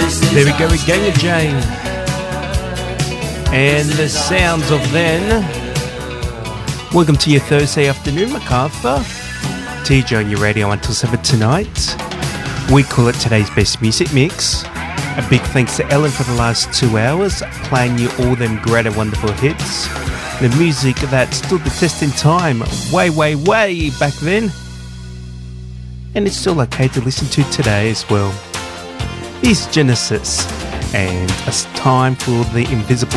There we go again, Jane. And the sounds of then. Welcome to your Thursday afternoon, MacArthur. TJ on your radio until 7 tonight. We call it today's best music mix. A big thanks to Ellen for the last 2 hours, playing you all them great and wonderful hits. The music that stood the test in time way, way, way back then. And it's still okay to listen to today as well. Is Genesis, and it's time for the Invisible